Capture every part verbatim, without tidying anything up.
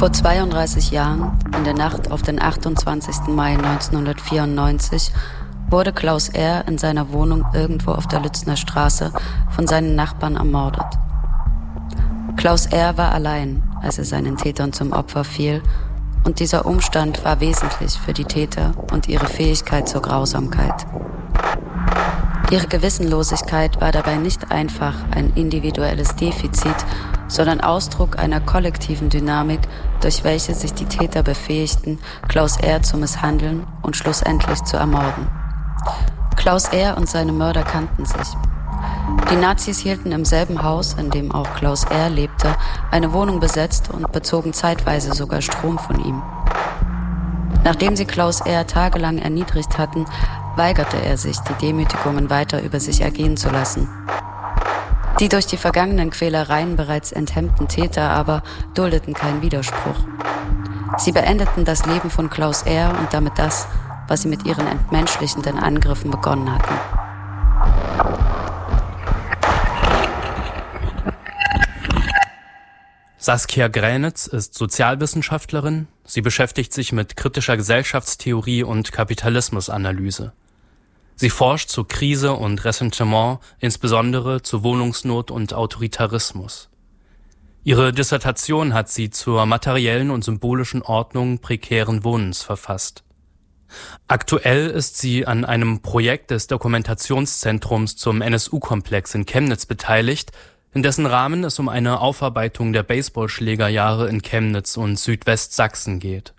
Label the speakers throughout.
Speaker 1: Vor zweiunddreißig Jahren, in der Nacht auf den achtundzwanzigsten Mai neunzehnhundertvierundneunzig, wurde Klaus R. in seiner Wohnung irgendwo auf der Lützner Straße von seinen Nachbarn ermordet. Klaus R. war allein, als er seinen Tätern zum Opfer fiel, und dieser Umstand war wesentlich für die Täter und ihre Fähigkeit zur Grausamkeit. Ihre Gewissenlosigkeit war dabei nicht einfach ein individuelles Defizit, sondern Ausdruck einer kollektiven Dynamik, durch welche sich die Täter befähigten, Klaus R. zu misshandeln und schlussendlich zu ermorden. Klaus R. und seine Mörder kannten sich. Die Nazis hielten im selben Haus, in dem auch Klaus R. lebte, eine Wohnung besetzt und bezogen zeitweise sogar Strom von ihm. Nachdem sie Klaus R. tagelang erniedrigt hatten, weigerte er sich, die Demütigungen weiter über sich ergehen zu lassen. Die durch die vergangenen Quälereien bereits enthemmten Täter aber duldeten keinen Widerspruch. Sie beendeten das Leben von Klaus R. und damit das, was sie mit ihren entmenschlichenden Angriffen begonnen hatten.
Speaker 2: Saskia Gränitz ist Sozialwissenschaftlerin. Sie beschäftigt sich mit kritischer Gesellschaftstheorie und Kapitalismusanalyse. Sie forscht zu Krise und Ressentiment, insbesondere zu Wohnungsnot und Autoritarismus. Ihre Dissertation hat sie zur materiellen und symbolischen Ordnung prekären Wohnens verfasst. Aktuell ist sie an einem Projekt des Dokumentationszentrums zum N S U-Komplex in Chemnitz beteiligt, in dessen Rahmen es um eine Aufarbeitung der Baseballschlägerjahre in Chemnitz und Südwestsachsen geht.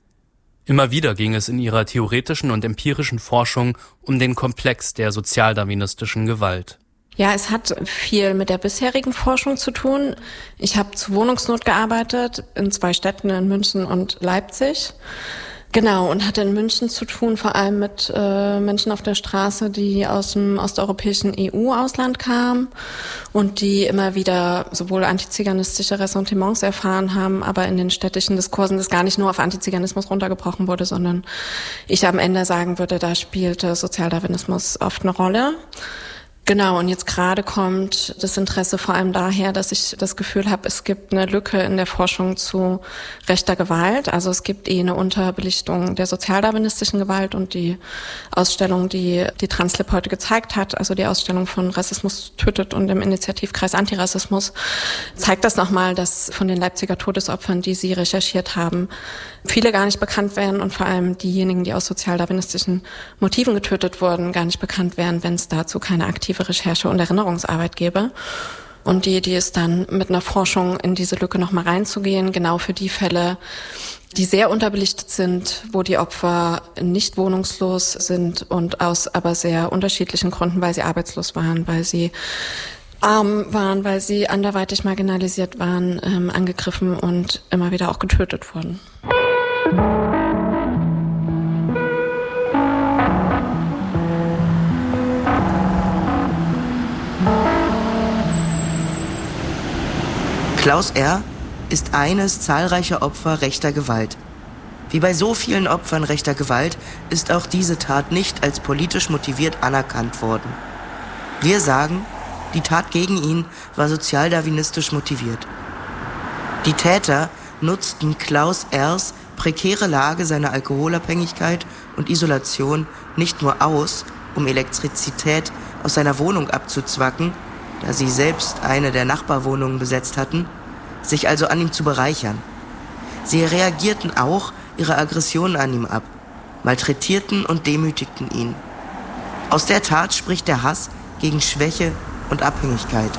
Speaker 2: Immer wieder ging es in ihrer theoretischen und empirischen Forschung um den Komplex der sozialdarwinistischen Gewalt.
Speaker 3: Ja, es hat viel mit der bisherigen Forschung zu tun. Ich habe zu Wohnungsnot gearbeitet in zwei Städten, in München und Leipzig. Genau, und hatte in München zu tun, vor allem mit äh, Menschen auf der Straße, die aus dem osteuropäischen E U-Ausland kamen und die immer wieder sowohl antiziganistische Ressentiments erfahren haben, aber in den städtischen Diskursen das gar nicht nur auf Antiziganismus runtergebrochen wurde, sondern ich am Ende sagen würde, da spielte Sozialdarwinismus oft eine Rolle. Genau, und jetzt gerade kommt das Interesse vor allem daher, dass ich das Gefühl habe, es gibt eine Lücke in der Forschung zu rechter Gewalt. Also es gibt eh eine Unterbelichtung der sozialdarwinistischen Gewalt, und die Ausstellung, die die Translib heute gezeigt hat, also die Ausstellung von Rassismus tötet und dem Initiativkreis Antirassismus, zeigt das nochmal, dass von den Leipziger Todesopfern, die sie recherchiert haben, viele gar nicht bekannt werden, und vor allem diejenigen, die aus sozialdarwinistischen Motiven getötet wurden, gar nicht bekannt werden, wenn es dazu keine aktive Recherche und Erinnerungsarbeit gäbe. Und die Idee ist dann, mit einer Forschung in diese Lücke nochmal reinzugehen, genau für die Fälle, die sehr unterbelichtet sind, wo die Opfer nicht wohnungslos sind und aus aber sehr unterschiedlichen Gründen, weil sie arbeitslos waren, weil sie arm waren, weil sie anderweitig marginalisiert waren, ähm, angegriffen und immer wieder auch getötet wurden.
Speaker 4: Klaus R. ist eines zahlreicher Opfer rechter Gewalt. Wie bei so vielen Opfern rechter Gewalt ist auch diese Tat nicht als politisch motiviert anerkannt worden. Wir sagen, die Tat gegen ihn war sozialdarwinistisch motiviert. Die Täter nutzten Klaus R.'s prekäre Lage seiner Alkoholabhängigkeit und Isolation nicht nur aus, um Elektrizität aus seiner Wohnung abzuzwacken, da sie selbst eine der Nachbarwohnungen besetzt hatten, sich also an ihm zu bereichern. Sie reagierten auch ihre Aggressionen an ihm ab, malträtierten und demütigten ihn. Aus der Tat spricht der Hass gegen Schwäche und Abhängigkeit.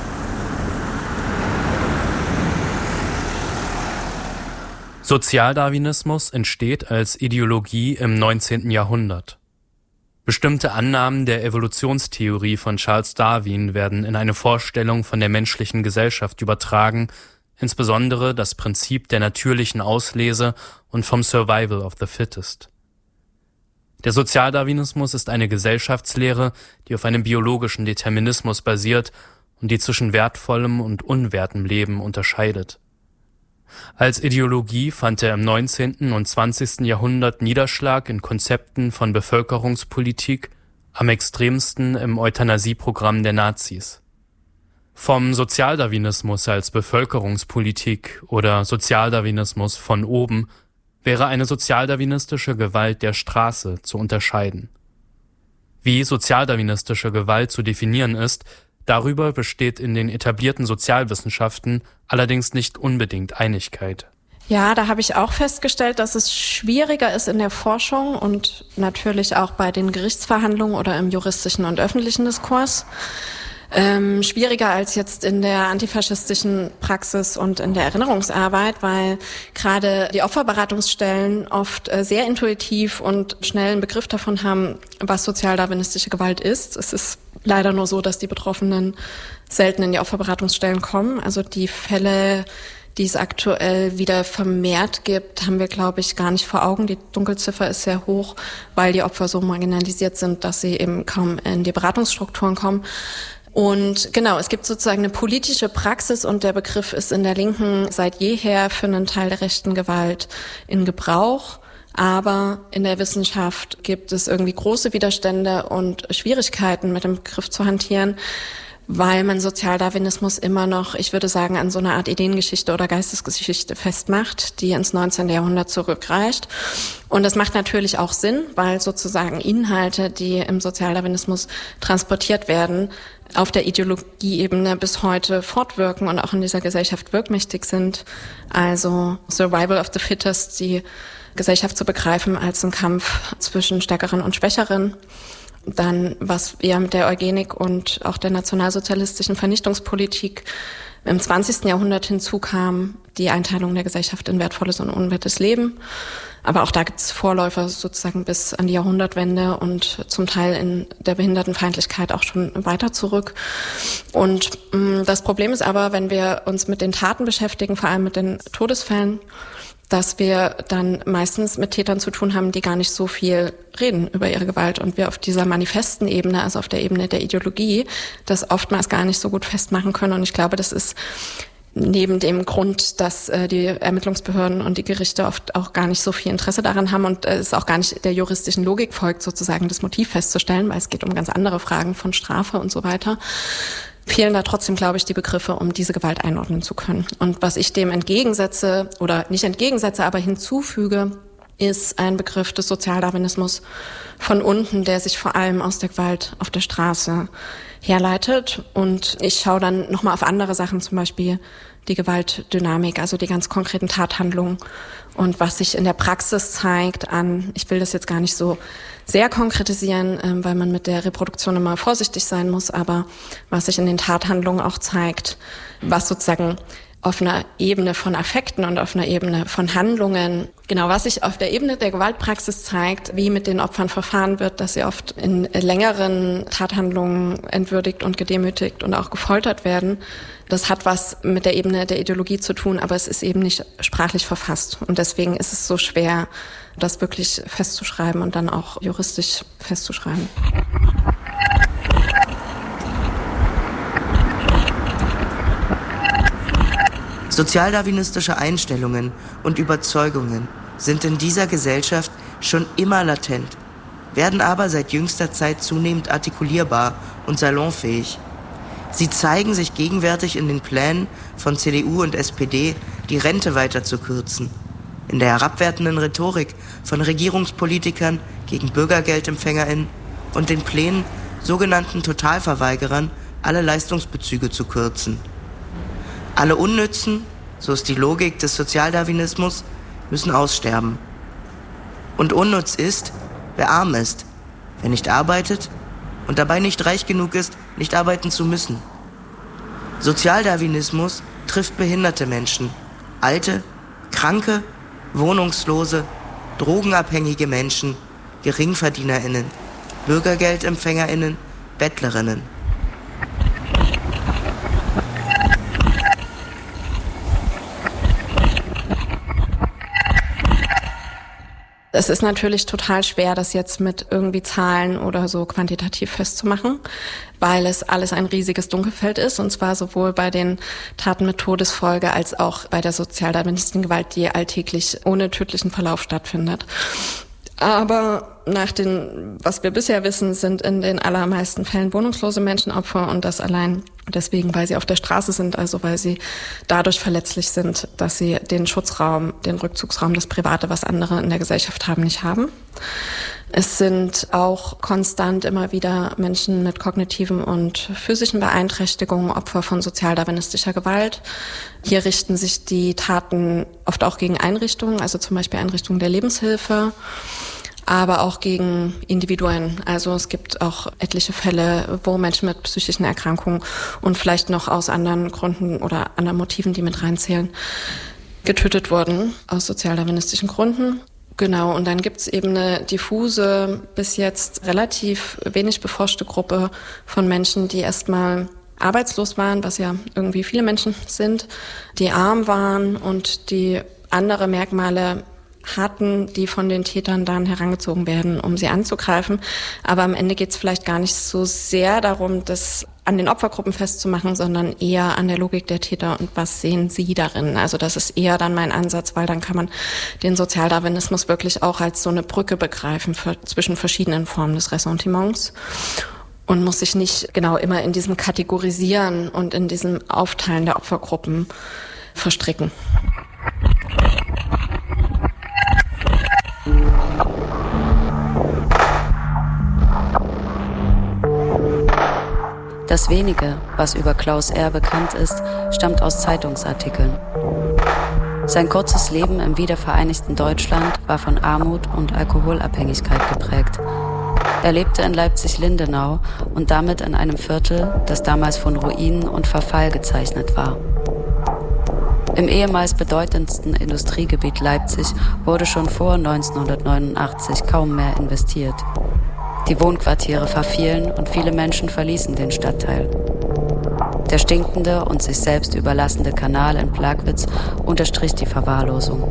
Speaker 2: Sozialdarwinismus entsteht als Ideologie im neunzehnten Jahrhundert. Bestimmte Annahmen der Evolutionstheorie von Charles Darwin werden in eine Vorstellung von der menschlichen Gesellschaft übertragen, insbesondere das Prinzip der natürlichen Auslese und vom Survival of the Fittest. Der Sozialdarwinismus ist eine Gesellschaftslehre, die auf einem biologischen Determinismus basiert und die zwischen wertvollem und unwertem Leben unterscheidet. Als Ideologie fand er im neunzehnten und zwanzigsten Jahrhundert Niederschlag in Konzepten von Bevölkerungspolitik, am extremsten im Euthanasieprogramm der Nazis. Vom Sozialdarwinismus als Bevölkerungspolitik oder Sozialdarwinismus von oben wäre eine sozialdarwinistische Gewalt der Straße zu unterscheiden. Wie sozialdarwinistische Gewalt zu definieren ist, darüber besteht in den etablierten Sozialwissenschaften allerdings nicht unbedingt Einigkeit.
Speaker 3: Ja, da habe ich auch festgestellt, dass es schwieriger ist in der Forschung und natürlich auch bei den Gerichtsverhandlungen oder im juristischen und öffentlichen Diskurs. Ähm, schwieriger als jetzt in der antifaschistischen Praxis und in der Erinnerungsarbeit, weil gerade die Opferberatungsstellen oft äh, sehr intuitiv und schnell einen Begriff davon haben, was sozialdarwinistische Gewalt ist. Es ist leider nur so, dass die Betroffenen selten in die Opferberatungsstellen kommen. Also die Fälle, die es aktuell wieder vermehrt gibt, haben wir, glaube ich, gar nicht vor Augen. Die Dunkelziffer ist sehr hoch, weil die Opfer so marginalisiert sind, dass sie eben kaum in die Beratungsstrukturen kommen. Und genau, es gibt sozusagen eine politische Praxis und der Begriff ist in der Linken seit jeher für einen Teil der rechten Gewalt in Gebrauch. Aber in der Wissenschaft gibt es irgendwie große Widerstände und Schwierigkeiten mit dem Begriff zu hantieren, weil man Sozialdarwinismus immer noch, ich würde sagen, an so einer Art Ideengeschichte oder Geistesgeschichte festmacht, die ins neunzehnten Jahrhundert zurückreicht. Und das macht natürlich auch Sinn, weil sozusagen Inhalte, die im Sozialdarwinismus transportiert werden, auf der Ideologieebene bis heute fortwirken und auch in dieser Gesellschaft wirkmächtig sind. Also Survival of the Fittest, die Gesellschaft zu begreifen als einen Kampf zwischen Stärkeren und Schwächeren. Dann, was ja mit der Eugenik und auch der nationalsozialistischen Vernichtungspolitik im zwanzigsten Jahrhundert hinzukam, die Einteilung der Gesellschaft in wertvolles und unwertes Leben. Aber auch da gibt es Vorläufer sozusagen bis an die Jahrhundertwende und zum Teil in der Behindertenfeindlichkeit auch schon weiter zurück. Und mh, das Problem ist aber, wenn wir uns mit den Taten beschäftigen, vor allem mit den Todesfällen, dass wir dann meistens mit Tätern zu tun haben, die gar nicht so viel reden über ihre Gewalt und wir auf dieser manifesten Ebene, also auf der Ebene der Ideologie, das oftmals gar nicht so gut festmachen können. Und ich glaube, das ist neben dem Grund, dass äh, die Ermittlungsbehörden und die Gerichte oft auch gar nicht so viel Interesse daran haben und äh, es auch gar nicht der juristischen Logik folgt, sozusagen das Motiv festzustellen, weil es geht um ganz andere Fragen von Strafe und so weiter, fehlen da trotzdem, glaube ich, die Begriffe, um diese Gewalt einordnen zu können. Und was ich dem entgegensetze, oder nicht entgegensetze, aber hinzufüge, ist ein Begriff des Sozialdarwinismus von unten, der sich vor allem aus der Gewalt auf der Straße herleitet. Und ich schaue dann nochmal auf andere Sachen, zum Beispiel die Gewaltdynamik, also die ganz konkreten Tathandlungen und was sich in der Praxis zeigt an, ich will das jetzt gar nicht so sehr konkretisieren, ähm, weil man mit der Reproduktion immer vorsichtig sein muss, aber was sich in den Tathandlungen auch zeigt, was sozusagen auf einer Ebene von Affekten und auf einer Ebene von Handlungen, genau, was sich auf der Ebene der Gewaltpraxis zeigt, wie mit den Opfern verfahren wird, dass sie oft in längeren Tathandlungen entwürdigt und gedemütigt und auch gefoltert werden. Das hat was mit der Ebene der Ideologie zu tun, aber es ist eben nicht sprachlich verfasst. Und deswegen ist es so schwer, das wirklich festzuschreiben und dann auch juristisch festzuschreiben.
Speaker 4: Sozialdarwinistische Einstellungen und Überzeugungen sind in dieser Gesellschaft schon immer latent, werden aber seit jüngster Zeit zunehmend artikulierbar und salonfähig. Sie zeigen sich gegenwärtig in den Plänen von C D U und S P D, die Rente weiter zu kürzen, in der herabwertenden Rhetorik von Regierungspolitikern gegen BürgergeldempfängerInnen und den Plänen sogenannten Totalverweigerern, alle Leistungsbezüge zu kürzen. Alle Unnützen, so ist die Logik des Sozialdarwinismus, müssen aussterben. Und unnütz ist, wer arm ist, wer nicht arbeitet und dabei nicht reich genug ist, nicht arbeiten zu müssen. Sozialdarwinismus trifft behinderte Menschen, alte, kranke, wohnungslose, drogenabhängige Menschen, GeringverdienerInnen, BürgergeldempfängerInnen, Bettlerinnen.
Speaker 3: Es ist natürlich total schwer, das jetzt mit irgendwie Zahlen oder so quantitativ festzumachen, weil es alles ein riesiges Dunkelfeld ist, und zwar sowohl bei den Taten mit Todesfolge als auch bei der sozialdarwinistischen Gewalt, die alltäglich ohne tödlichen Verlauf stattfindet. Aber nach den, was wir bisher wissen, sind in den allermeisten Fällen wohnungslose Menschen Opfer und das allein deswegen, weil sie auf der Straße sind, also weil sie dadurch verletzlich sind, dass sie den Schutzraum, den Rückzugsraum, das Private, was andere in der Gesellschaft haben, nicht haben. Es sind auch konstant immer wieder Menschen mit kognitiven und physischen Beeinträchtigungen Opfer von sozialdarwinistischer Gewalt. Hier richten sich die Taten oft auch gegen Einrichtungen, also zum Beispiel Einrichtungen der Lebenshilfe, aber auch gegen Individuen. Also es gibt auch etliche Fälle, wo Menschen mit psychischen Erkrankungen und vielleicht noch aus anderen Gründen oder anderen Motiven, die mit reinzählen, getötet wurden aus sozialdarwinistischen Gründen. Genau, und dann gibt's eben eine diffuse, bis jetzt relativ wenig beforschte Gruppe von Menschen, die erstmal arbeitslos waren, was ja irgendwie viele Menschen sind, die arm waren und die andere Merkmale hatten, die von den Tätern dann herangezogen werden, um sie anzugreifen. Aber am Ende geht es vielleicht gar nicht so sehr darum, das an den Opfergruppen festzumachen, sondern eher an der Logik der Täter und was sehen sie darin. Also das ist eher dann mein Ansatz, weil dann kann man den Sozialdarwinismus wirklich auch als so eine Brücke begreifen für, zwischen verschiedenen Formen des Ressentiments und muss sich nicht genau immer in diesem Kategorisieren und in diesem Aufteilen der Opfergruppen verstricken.
Speaker 1: Das wenige, was über Klaus R. bekannt ist, stammt aus Zeitungsartikeln. Sein kurzes Leben im wiedervereinigten Deutschland war von Armut und Alkoholabhängigkeit geprägt. Er lebte in Leipzig-Lindenau und damit in einem Viertel, das damals von Ruinen und Verfall gezeichnet war. Im ehemals bedeutendsten Industriegebiet Leipzig wurde schon vor neunzehnhundertneunundachtzig kaum mehr investiert. Die Wohnquartiere verfielen und viele Menschen verließen den Stadtteil. Der stinkende und sich selbst überlassene Kanal in Plagwitz unterstrich die Verwahrlosung.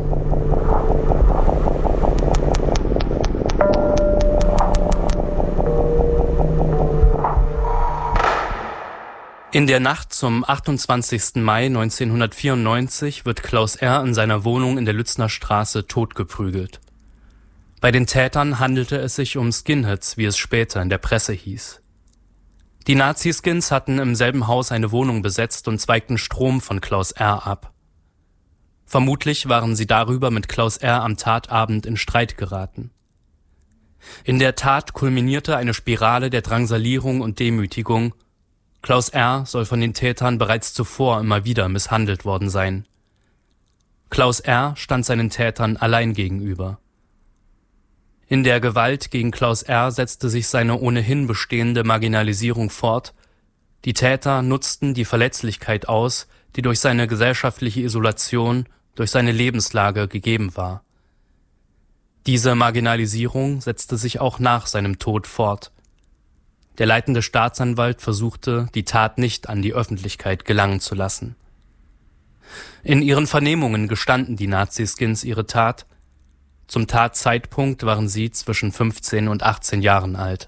Speaker 2: In der Nacht zum achtundzwanzigsten Mai neunzehnhundertvierundneunzig wird Klaus R. in seiner Wohnung in der Lützner Straße totgeprügelt. Bei den Tätern handelte es sich um Skinheads, wie es später in der Presse hieß. Die Nazi-Skins hatten im selben Haus eine Wohnung besetzt und zweigten Strom von Klaus R. ab. Vermutlich waren sie darüber mit Klaus R. am Tatabend in Streit geraten. In der Tat kulminierte eine Spirale der Drangsalierung und Demütigung. Klaus R. soll von den Tätern bereits zuvor immer wieder misshandelt worden sein. Klaus R. stand seinen Tätern allein gegenüber. In der Gewalt gegen Klaus R. setzte sich seine ohnehin bestehende Marginalisierung fort. Die Täter nutzten die Verletzlichkeit aus, die durch seine gesellschaftliche Isolation, durch seine Lebenslage gegeben war. Diese Marginalisierung setzte sich auch nach seinem Tod fort. Der leitende Staatsanwalt versuchte, die Tat nicht an die Öffentlichkeit gelangen zu lassen. In ihren Vernehmungen gestanden die Nazi-Skins ihre Tat. Zum Tatzeitpunkt waren sie zwischen fünfzehn und achtzehn Jahren alt.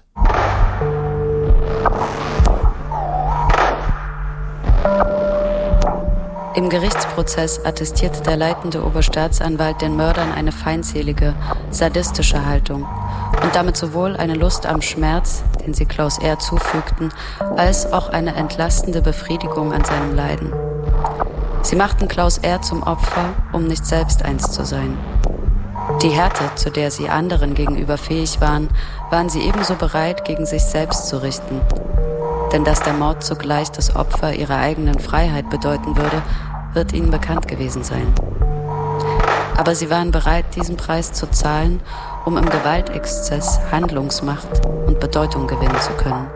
Speaker 1: Im Gerichtsprozess attestierte der leitende Oberstaatsanwalt den Mördern eine feindselige, sadistische Haltung und damit sowohl eine Lust am Schmerz, den sie Klaus R. zufügten, als auch eine entlastende Befriedigung an seinem Leiden. Sie machten Klaus R. zum Opfer, um nicht selbst eins zu sein. Die Härte, zu der sie anderen gegenüber fähig waren, waren sie ebenso bereit, gegen sich selbst zu richten. Denn dass der Mord zugleich das Opfer ihrer eigenen Freiheit bedeuten würde, wird ihnen bekannt gewesen sein. Aber sie waren bereit, diesen Preis zu zahlen, um im Gewaltexzess Handlungsmacht und Bedeutung gewinnen zu können.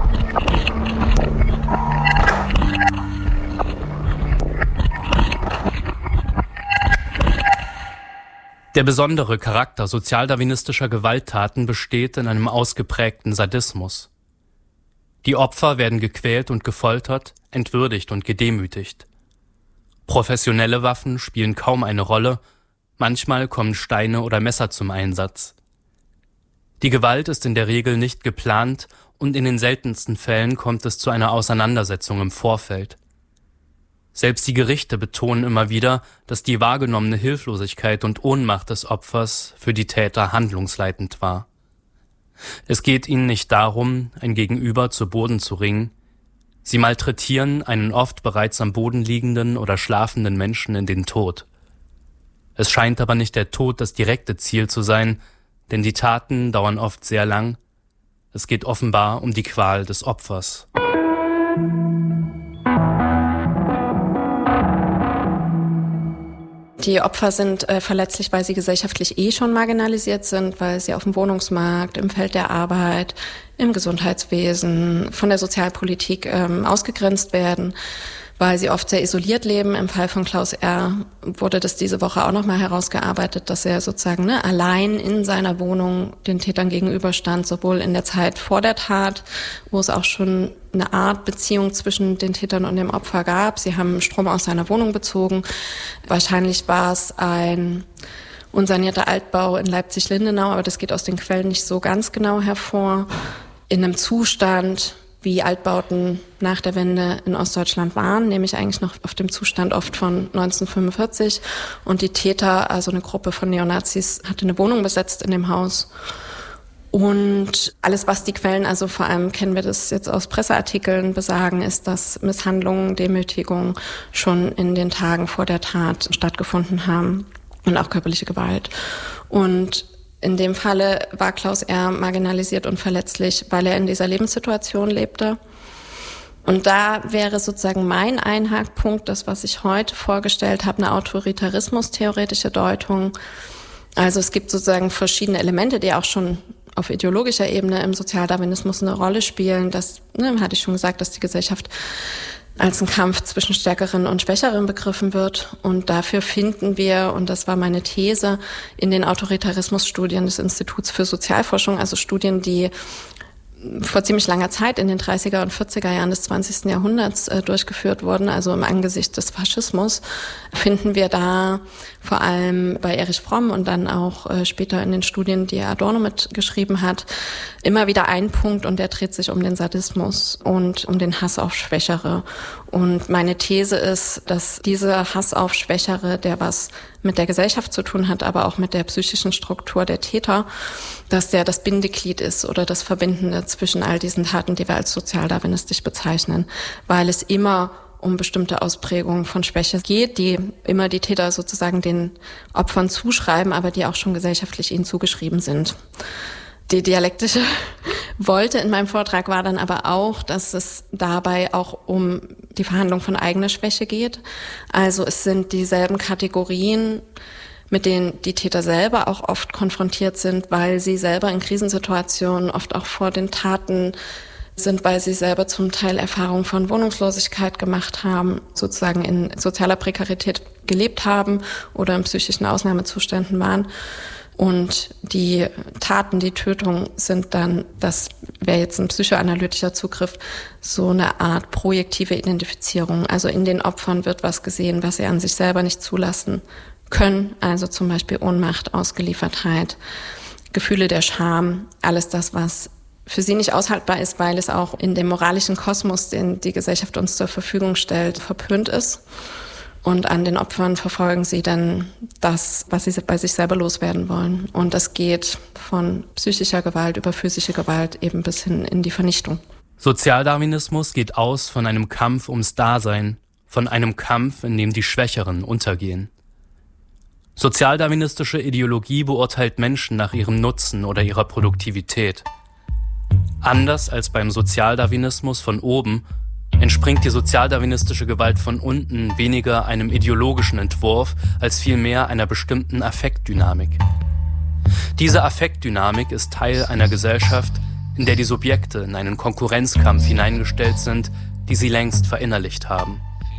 Speaker 2: Der besondere Charakter sozialdarwinistischer Gewalttaten besteht in einem ausgeprägten Sadismus. Die Opfer werden gequält und gefoltert, entwürdigt und gedemütigt. Professionelle Waffen spielen kaum eine Rolle, manchmal kommen Steine oder Messer zum Einsatz. Die Gewalt ist in der Regel nicht geplant und in den seltensten Fällen kommt es zu einer Auseinandersetzung im Vorfeld. Selbst die Gerichte betonen immer wieder, dass die wahrgenommene Hilflosigkeit und Ohnmacht des Opfers für die Täter handlungsleitend war. Es geht ihnen nicht darum, ein Gegenüber zu Boden zu ringen. Sie malträtieren einen oft bereits am Boden liegenden oder schlafenden Menschen in den Tod. Es scheint aber nicht der Tod das direkte Ziel zu sein, denn die Taten dauern oft sehr lang. Es geht offenbar um die Qual des Opfers.
Speaker 3: Die Opfer sind äh, verletzlich, weil sie gesellschaftlich eh schon marginalisiert sind, weil sie auf dem Wohnungsmarkt, im Feld der Arbeit, im Gesundheitswesen, von der Sozialpolitik ähm, ausgegrenzt werden, weil sie oft sehr isoliert leben. Im Fall von Klaus R. wurde das diese Woche auch nochmal herausgearbeitet, dass er sozusagen ne, allein in seiner Wohnung den Tätern gegenüberstand, sowohl in der Zeit vor der Tat, wo es auch schon eine Art Beziehung zwischen den Tätern und dem Opfer gab. Sie haben Strom aus seiner Wohnung bezogen. Wahrscheinlich war es ein unsanierter Altbau in Leipzig-Lindenau, aber das geht aus den Quellen nicht so ganz genau hervor. In einem Zustand, wie Altbauten nach der Wende in Ostdeutschland waren, nämlich eigentlich noch auf dem Zustand oft von neunzehnhundertfünfundvierzig. Und die Täter, also eine Gruppe von Neonazis, hatte eine Wohnung besetzt in dem Haus. Und alles, was die Quellen, also vor allem kennen wir das jetzt aus Presseartikeln, besagen, ist, dass Misshandlungen, Demütigungen schon in den Tagen vor der Tat stattgefunden haben und auch körperliche Gewalt. Und in dem Falle war Klaus R. marginalisiert und verletzlich, weil er in dieser Lebenssituation lebte. Und da wäre sozusagen mein Einhackpunkt, das, was ich heute vorgestellt habe, eine autoritarismus-theoretische Deutung. Also es gibt sozusagen verschiedene Elemente, die auch schon auf ideologischer Ebene im Sozialdarwinismus eine Rolle spielen. Das ne, hatte ich schon gesagt, dass die Gesellschaft als ein Kampf zwischen Stärkeren und Schwächeren begriffen wird. Und dafür finden wir, und das war meine These, in den Autoritarismusstudien des Instituts für Sozialforschung, also Studien, die vor ziemlich langer Zeit in den dreißiger und vierziger Jahren des zwanzigsten Jahrhunderts äh, durchgeführt wurden, also im Angesicht des Faschismus, finden wir da vor allem bei Erich Fromm und dann auch äh, später in den Studien, die Adorno mitgeschrieben hat, immer wieder ein Punkt, und der dreht sich um den Sadismus und um den Hass auf Schwächere. Und meine These ist, dass dieser Hass auf Schwächere, der was mit der Gesellschaft zu tun hat, aber auch mit der psychischen Struktur der Täter, dass der das Bindeglied ist oder das Verbindende zwischen all diesen Taten, die wir als sozialdarwinistisch bezeichnen, weil es immer um bestimmte Ausprägungen von Schwäche geht, die immer die Täter sozusagen den Opfern zuschreiben, aber die auch schon gesellschaftlich ihnen zugeschrieben sind. Die dialektische Wolte in meinem Vortrag war dann aber auch, dass es dabei auch um die Verhandlung von eigener Schwäche geht. Also es sind dieselben Kategorien, mit denen die Täter selber auch oft konfrontiert sind, weil sie selber in Krisensituationen oft auch vor den Taten sind, weil sie selber zum Teil Erfahrungen von Wohnungslosigkeit gemacht haben, sozusagen in sozialer Prekarität gelebt haben oder in psychischen Ausnahmezuständen waren. Und die Taten, die Tötung sind dann, das wäre jetzt ein psychoanalytischer Zugriff, so eine Art projektive Identifizierung. Also in den Opfern wird was gesehen, was sie an sich selber nicht zulassen können. Also zum Beispiel Ohnmacht, Ausgeliefertheit, Gefühle der Scham, alles das, was für sie nicht aushaltbar ist, weil es auch in dem moralischen Kosmos, den die Gesellschaft uns zur Verfügung stellt, verpönt ist. Und an den Opfern verfolgen sie dann das, was sie bei sich selber loswerden wollen. Und das geht von psychischer Gewalt über physische Gewalt eben bis hin in die Vernichtung.
Speaker 2: Sozialdarwinismus geht aus von einem Kampf ums Dasein, von einem Kampf, in dem die Schwächeren untergehen. Sozialdarwinistische Ideologie beurteilt Menschen nach ihrem Nutzen oder ihrer Produktivität. Anders als beim Sozialdarwinismus von oben entspringt die sozialdarwinistische Gewalt von unten weniger einem ideologischen Entwurf als vielmehr einer bestimmten Affektdynamik. Diese Affektdynamik ist Teil einer Gesellschaft, in der die Subjekte in einen Konkurrenzkampf hineingestellt sind, die sie längst verinnerlicht haben.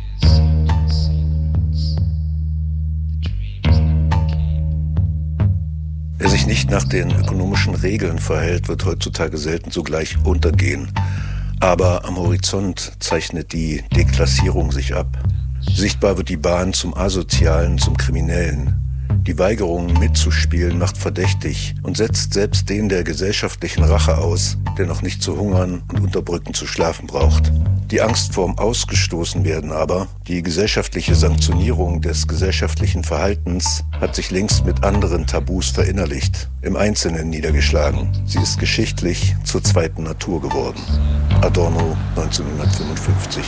Speaker 5: Wer sich nicht nach den ökonomischen Regeln verhält, wird heutzutage selten sogleich untergehen. Aber am Horizont zeichnet die Deklassierung sich ab. Sichtbar wird die Bahn zum Asozialen, zum Kriminellen. Die Weigerung mitzuspielen macht verdächtig und setzt selbst den der gesellschaftlichen Rache aus, der noch nicht zu hungern und unter Brücken zu schlafen braucht. Die Angst vorm Ausgestoßenwerden aber, die gesellschaftliche Sanktionierung des gesellschaftlichen Verhaltens, hat sich längst mit anderen Tabus verinnerlicht, im Einzelnen niedergeschlagen. Sie ist geschichtlich zur zweiten Natur geworden. Adorno neunzehnhundertfünfundfünfzig.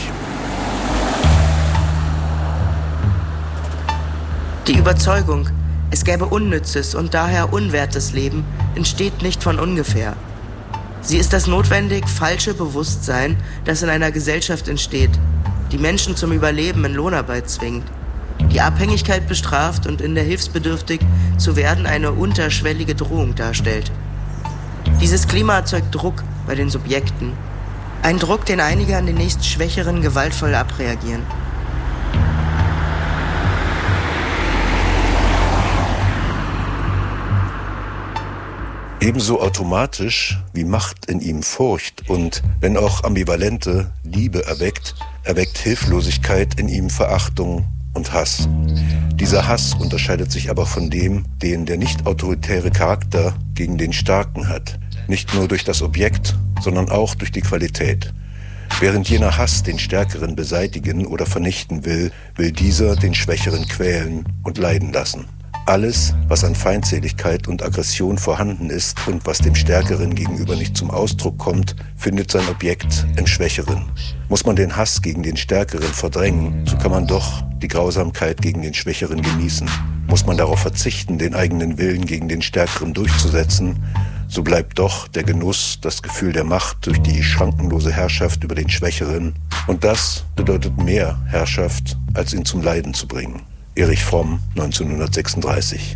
Speaker 4: Die Überzeugung, es gäbe unnützes und daher unwertes Leben, entsteht nicht von ungefähr. Sie ist das notwendig falsche Bewusstsein, das in einer Gesellschaft entsteht, die Menschen zum Überleben in Lohnarbeit zwingt, die Abhängigkeit bestraft und in der hilfsbedürftig zu werden eine unterschwellige Drohung darstellt. Dieses Klima erzeugt Druck bei den Subjekten. Ein Druck, den einige an den nächst Schwächeren gewaltvoll abreagieren.
Speaker 5: Ebenso automatisch wie Macht in ihm Furcht und, wenn auch ambivalente, Liebe erweckt, erweckt Hilflosigkeit in ihm Verachtung und Hass. Dieser Hass unterscheidet sich aber von dem, den der nicht autoritäre Charakter gegen den Starken hat. Nicht nur durch das Objekt, sondern auch durch die Qualität. Während jener Hass den Stärkeren beseitigen oder vernichten will, will dieser den Schwächeren quälen und leiden lassen. Alles, was an Feindseligkeit und Aggression vorhanden ist und was dem Stärkeren gegenüber nicht zum Ausdruck kommt, findet sein Objekt im Schwächeren. Muss man den Hass gegen den Stärkeren verdrängen, so kann man doch die Grausamkeit gegen den Schwächeren genießen. Muss man darauf verzichten, den eigenen Willen gegen den Stärkeren durchzusetzen, so bleibt doch der Genuss, das Gefühl der Macht durch die schrankenlose Herrschaft über den Schwächeren. Und das bedeutet mehr Herrschaft, als ihn zum Leiden zu bringen. Erich Fromm, neunzehnhundertsechsunddreißig.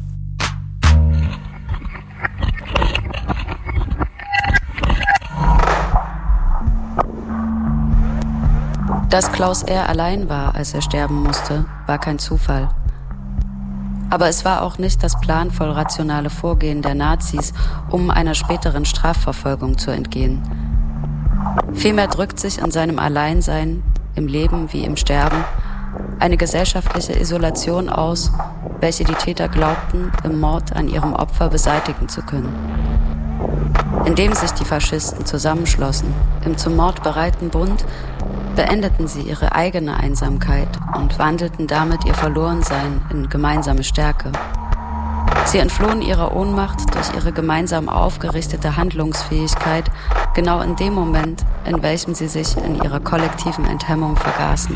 Speaker 1: Dass Klaus R. allein war, als er sterben musste, war kein Zufall. Aber es war auch nicht das planvoll rationale Vorgehen der Nazis, um einer späteren Strafverfolgung zu entgehen. Vielmehr drückt sich in seinem Alleinsein, im Leben wie im Sterben, eine gesellschaftliche Isolation aus, welche die Täter glaubten, im Mord an ihrem Opfer beseitigen zu können. Indem sich die Faschisten zusammenschlossen, im zum Mord bereiten Bund, beendeten sie ihre eigene Einsamkeit und wandelten damit ihr Verlorensein in gemeinsame Stärke. Sie entflohen ihrer Ohnmacht durch ihre gemeinsam aufgerichtete Handlungsfähigkeit genau in dem Moment, in welchem sie sich in ihrer kollektiven Enthemmung vergaßen.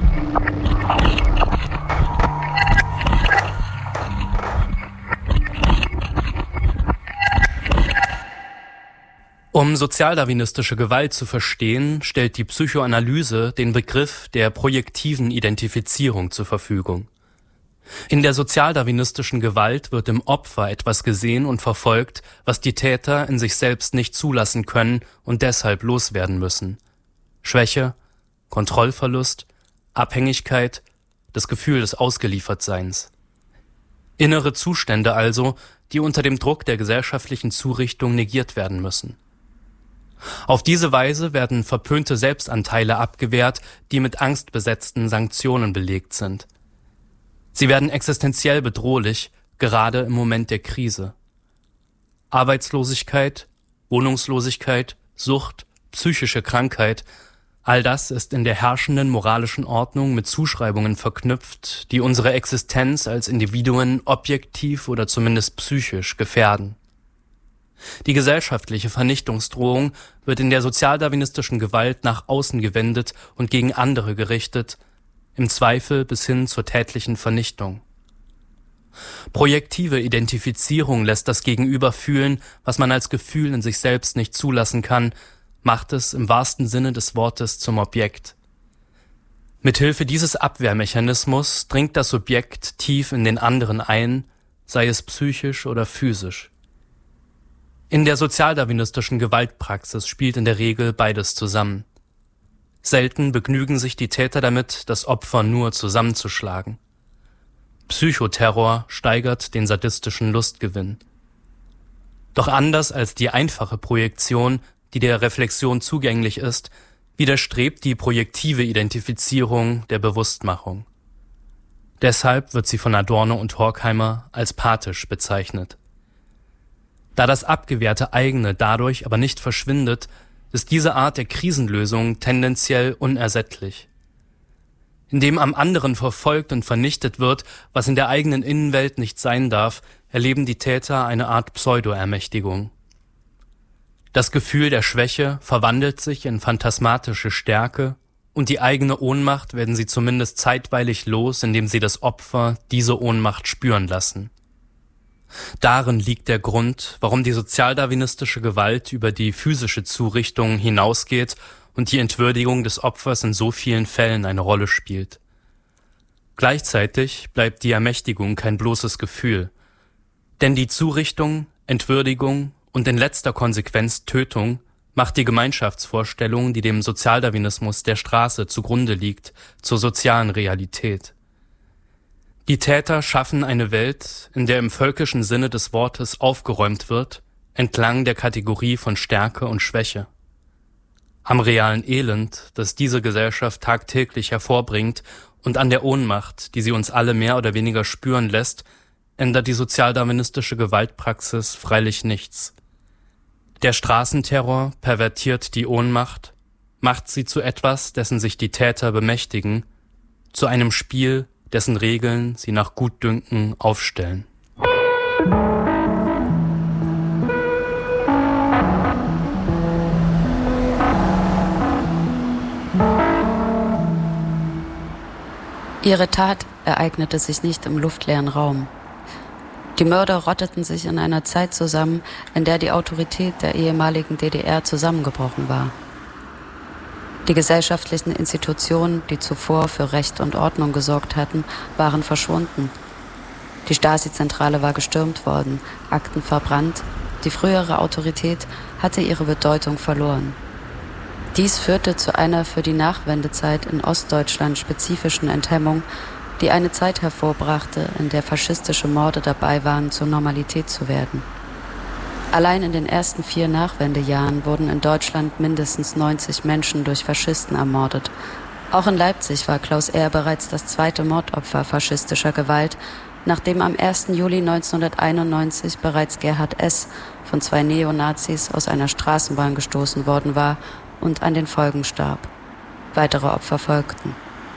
Speaker 2: Um sozialdarwinistische Gewalt zu verstehen, stellt die Psychoanalyse den Begriff der projektiven Identifizierung zur Verfügung. In der sozialdarwinistischen Gewalt wird im Opfer etwas gesehen und verfolgt, was die Täter in sich selbst nicht zulassen können und deshalb loswerden müssen. Schwäche, Kontrollverlust, Abhängigkeit, das Gefühl des Ausgeliefertseins. Innere Zustände also, die unter dem Druck der gesellschaftlichen Zurichtung negiert werden müssen. Auf diese Weise werden verpönte Selbstanteile abgewehrt, die mit angstbesetzten Sanktionen belegt sind. Sie werden existenziell bedrohlich, gerade im Moment der Krise. Arbeitslosigkeit, Wohnungslosigkeit, Sucht, psychische Krankheit, all das ist in der herrschenden moralischen Ordnung mit Zuschreibungen verknüpft, die unsere Existenz als Individuen objektiv oder zumindest psychisch gefährden. Die gesellschaftliche Vernichtungsdrohung wird in der sozialdarwinistischen Gewalt nach außen gewendet und gegen andere gerichtet, im Zweifel bis hin zur tätlichen Vernichtung. Projektive Identifizierung lässt das Gegenüber fühlen, was man als Gefühl in sich selbst nicht zulassen kann, macht es im wahrsten Sinne des Wortes zum Objekt. Mithilfe dieses Abwehrmechanismus dringt das Subjekt tief in den anderen ein, sei es psychisch oder physisch. In der sozialdarwinistischen Gewaltpraxis spielt in der Regel beides zusammen. Selten begnügen sich die Täter damit, das Opfer nur zusammenzuschlagen. Psychoterror steigert den sadistischen Lustgewinn. Doch anders als die einfache Projektion, die der Reflexion zugänglich ist, widerstrebt die projektive Identifizierung der Bewusstmachung. Deshalb wird sie von Adorno und Horkheimer als pathisch bezeichnet. Da das abgewehrte eigene dadurch aber nicht verschwindet, ist diese Art der Krisenlösung tendenziell unersättlich. Indem am anderen verfolgt und vernichtet wird, was in der eigenen Innenwelt nicht sein darf, erleben die Täter eine Art Pseudo-Ermächtigung. Das Gefühl der Schwäche verwandelt sich in phantasmatische Stärke und die eigene Ohnmacht werden sie zumindest zeitweilig los, indem sie das Opfer diese Ohnmacht spüren lassen. Darin liegt der Grund, warum die sozialdarwinistische Gewalt über die physische Zurichtung hinausgeht und die Entwürdigung des Opfers in so vielen Fällen eine Rolle spielt. Gleichzeitig bleibt die Ermächtigung kein bloßes Gefühl, denn die Zurichtung, Entwürdigung und in letzter Konsequenz Tötung macht die Gemeinschaftsvorstellung, die dem Sozialdarwinismus der Straße zugrunde liegt, zur sozialen Realität. Die Täter schaffen eine Welt, in der im völkischen Sinne des Wortes aufgeräumt wird, entlang der Kategorie von Stärke und Schwäche. Am realen Elend, das diese Gesellschaft tagtäglich hervorbringt und an der Ohnmacht, die sie uns alle mehr oder weniger spüren lässt, ändert die sozialdarwinistische Gewaltpraxis freilich nichts. Der Straßenterror pervertiert die Ohnmacht, macht sie zu etwas, dessen sich die Täter bemächtigen, zu einem Spiel, dessen Regeln sie nach Gutdünken aufstellen.
Speaker 1: Ihre Tat ereignete sich nicht im luftleeren Raum. Die Mörder rotteten sich in einer Zeit zusammen, in der die Autorität der ehemaligen D D R zusammengebrochen war. Die gesellschaftlichen Institutionen, die zuvor für Recht und Ordnung gesorgt hatten, waren verschwunden. Die Stasi-Zentrale war gestürmt worden, Akten verbrannt, die frühere Autorität hatte ihre Bedeutung verloren. Dies führte zu einer für die Nachwendezeit in Ostdeutschland spezifischen Enthemmung, die eine Zeit hervorbrachte, in der faschistische Morde dabei waren, zur Normalität zu werden. Allein in den ersten vier Nachwendejahren wurden in Deutschland mindestens neunzig Menschen durch Faschisten ermordet. Auch in Leipzig war Klaus R. bereits das zweite Mordopfer faschistischer Gewalt, nachdem am ersten Juli neunzehnhunderteinundneunzig bereits Gerhard S. von zwei Neonazis aus einer Straßenbahn gestoßen worden war und an den Folgen starb. Weitere Opfer folgten.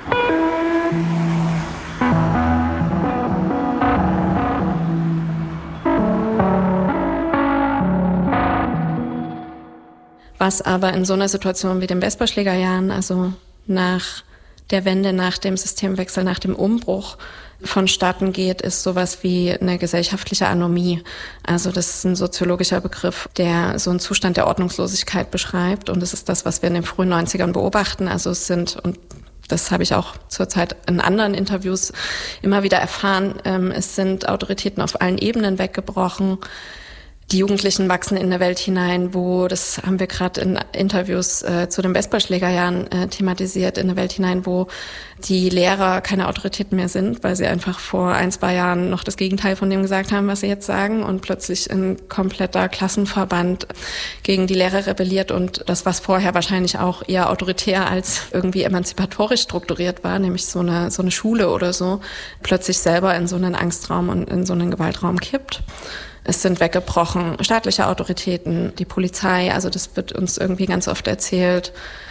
Speaker 3: Was aber in so einer Situation wie den Vesperschlägerjahren, also nach der Wende, nach dem Systemwechsel, nach dem Umbruch vonstatten geht, ist sowas wie eine gesellschaftliche Anomie. Also das ist ein soziologischer Begriff, der so einen Zustand der Ordnungslosigkeit beschreibt. Und das ist das, was wir in den frühen neunzigern beobachten. Also es sind, und das habe ich auch zurzeit in anderen Interviews immer wieder erfahren, es sind Autoritäten auf allen Ebenen weggebrochen. Die Jugendlichen wachsen in eine Welt hinein, wo, das haben wir gerade in Interviews äh, zu den Vesperschlägerjahren äh, thematisiert, in eine Welt hinein, wo die Lehrer keine Autoritäten mehr sind, weil sie einfach vor ein, zwei Jahren noch das Gegenteil von dem gesagt haben, was sie jetzt sagen, und plötzlich ein kompletter Klassenverband gegen die Lehrer rebelliert und das, was vorher wahrscheinlich auch eher autoritär als irgendwie emanzipatorisch strukturiert war, nämlich so eine, so eine Schule oder so, plötzlich selber in so einen Angstraum und in so einen Gewaltraum kippt. Es sind weggebrochen staatliche Autoritäten, die Polizei, also das wird uns irgendwie ganz oft erzählt.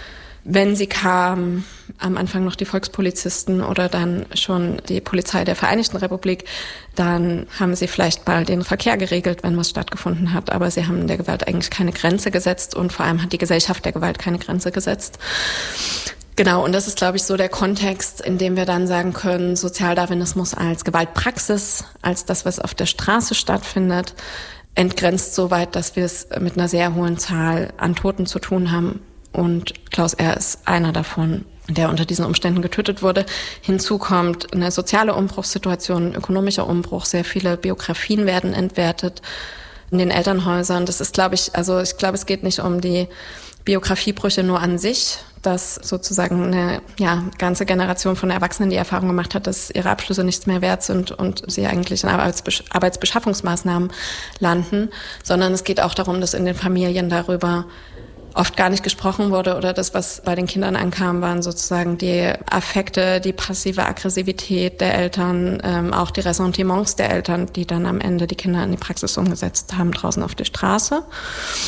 Speaker 3: Wenn sie kam, am Anfang noch die Volkspolizisten oder dann schon die Polizei der Vereinigten Republik, dann haben sie vielleicht mal den Verkehr geregelt, wenn was stattgefunden hat. Aber sie haben der Gewalt eigentlich keine Grenze gesetzt und vor allem hat die Gesellschaft der Gewalt keine Grenze gesetzt. Genau, und das ist, glaube ich, so der Kontext, in dem wir dann sagen können, Sozialdarwinismus als Gewaltpraxis, als das, was auf der Straße stattfindet, entgrenzt so weit, dass wir es mit einer sehr hohen Zahl an Toten zu tun haben. Und Klaus R. ist einer davon, der unter diesen Umständen getötet wurde. Hinzu kommt eine soziale Umbruchssituation, ein ökonomischer Umbruch. Sehr viele Biografien werden entwertet in den Elternhäusern. Das ist, glaube ich, also ich glaube, es geht nicht um die Biografiebrüche nur an sich, dass sozusagen eine ja, ganze Generation von Erwachsenen die Erfahrung gemacht hat, dass ihre Abschlüsse nichts mehr wert sind und sie eigentlich in Arbeitsbesch- Arbeitsbeschaffungsmaßnahmen landen, sondern es geht auch darum, dass in den Familien darüber oft gar nicht gesprochen wurde oder das, was bei den Kindern ankam, waren sozusagen die Affekte, die passive Aggressivität der Eltern, ähm, auch die Ressentiments der Eltern, die dann am Ende die Kinder in die Praxis umgesetzt haben, draußen auf der Straße.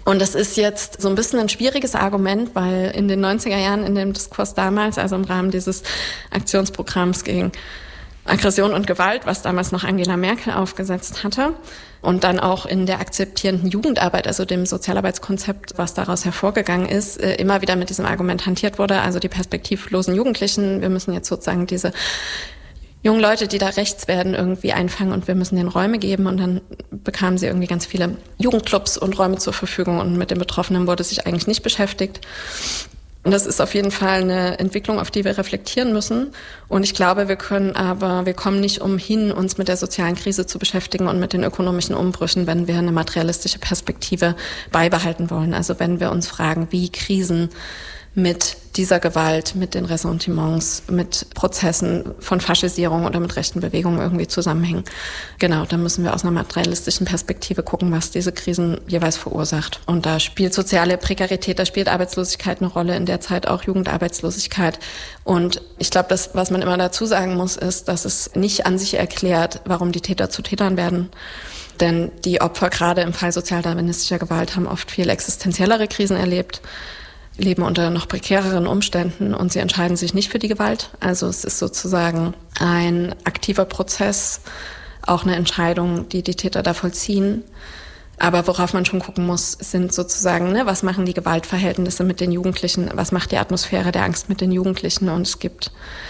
Speaker 3: Und das ist jetzt so ein bisschen ein schwieriges Argument, weil in den neunziger Jahren in dem Diskurs damals, also im Rahmen dieses Aktionsprogramms gegen Aggression und Gewalt, was damals noch Angela Merkel aufgesetzt hatte, und dann auch in der akzeptierenden Jugendarbeit, also dem Sozialarbeitskonzept, was daraus hervorgegangen ist, immer wieder mit diesem Argument hantiert wurde, also die perspektivlosen Jugendlichen, wir müssen jetzt sozusagen diese jungen Leute, die da rechts werden, irgendwie einfangen und wir müssen denen Räume geben. Und dann bekamen sie irgendwie ganz viele Jugendclubs und Räume zur Verfügung und mit den Betroffenen wurde sich eigentlich nicht beschäftigt. Und das ist auf jeden Fall eine Entwicklung, auf die wir reflektieren müssen. Und ich glaube, wir können aber, wir kommen nicht umhin, uns mit der sozialen Krise zu beschäftigen und mit den ökonomischen Umbrüchen, wenn wir eine materialistische Perspektive beibehalten wollen. Also wenn wir uns fragen, wie Krisen mit dieser Gewalt, mit den Ressentiments, mit Prozessen von Faschisierung oder mit rechten Bewegungen irgendwie zusammenhängen. Genau, da müssen wir aus einer materialistischen Perspektive gucken, was diese Krisen jeweils verursacht. Und da spielt soziale Prekarität, da spielt Arbeitslosigkeit eine Rolle, in der Zeit auch Jugendarbeitslosigkeit. Und ich glaube, das, was man immer dazu sagen muss, ist, dass es nicht an sich erklärt, warum die Täter zu Tätern werden. Denn die Opfer, gerade im Fall sozialdarwinistischer Gewalt, haben oft viel existenziellere Krisen erlebt, leben unter noch prekäreren Umständen und sie entscheiden sich nicht für die Gewalt. Also es ist sozusagen ein aktiver Prozess, auch eine Entscheidung, die die Täter da vollziehen. Aber worauf man schon gucken muss, sind sozusagen, ne, was machen die Gewaltverhältnisse mit den Jugendlichen, was macht die Atmosphäre der Angst mit den Jugendlichen. Und es gibt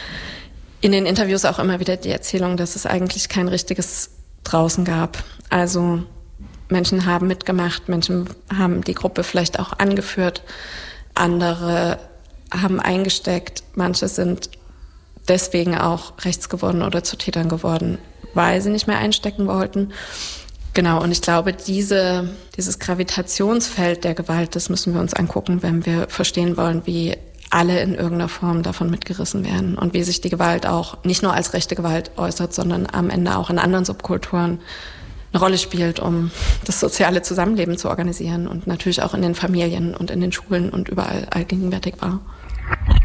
Speaker 3: in den Interviews auch immer wieder die Erzählung, dass es eigentlich kein richtiges Draußen gab. Also Menschen haben mitgemacht, Menschen haben die Gruppe vielleicht auch angeführt, andere haben eingesteckt, manche sind deswegen auch rechts geworden oder zu Tätern geworden, weil sie nicht mehr einstecken wollten. Genau, und ich glaube, diese, dieses Gravitationsfeld der Gewalt, das müssen wir uns angucken, wenn wir verstehen wollen, wie alle in irgendeiner Form davon mitgerissen werden und wie sich die Gewalt auch nicht nur als rechte Gewalt äußert, sondern am Ende auch in anderen Subkulturen eine Rolle spielt, um das soziale Zusammenleben zu organisieren und natürlich auch in den Familien und in den Schulen und überall allgegenwärtig war.